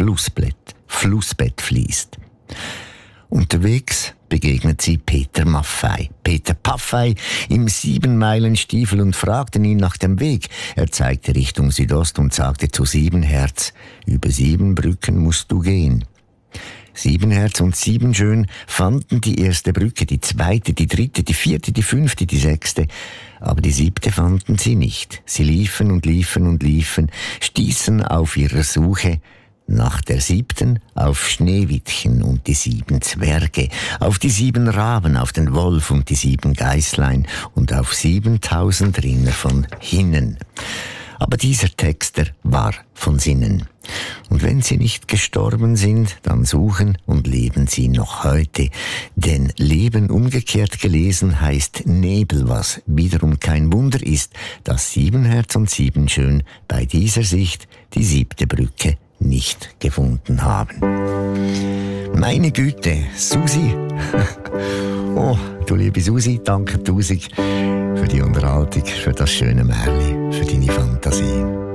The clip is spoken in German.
Flussbett fließt. Unterwegs begegnet sie Peter Maffei. Peter Paffei im 7-Meilen-Stiefel und fragten ihn nach dem Weg. Er zeigte Richtung Südost und sagte zu Siebenherz: Über 7 Brücken musst du gehen. Siebenherz und Siebenschön fanden die erste Brücke, die zweite, die dritte, die vierte, die fünfte, die sechste. Aber die 7. fanden sie nicht. Sie liefen und liefen und liefen, stießen auf ihrer Suche nach der 7. auf Schneewittchen und die 7 Zwerge, auf die 7 Raben, auf den Wolf und die 7 Geißlein und auf 7000 Rinder von Hinnen. Aber dieser Texter war von Sinnen. Und wenn sie nicht gestorben sind, dann suchen und leben sie noch heute. Denn Leben umgekehrt gelesen heißt Nebel, was wiederum kein Wunder ist, dass Siebenherz und Siebenschön bei dieser Sicht die 7. Brücke nicht gefunden haben. Meine Güte, Susi. Oh, du liebe Susi, danke tausend für die Unterhaltung, für das schöne Märchen, für deine Fantasie.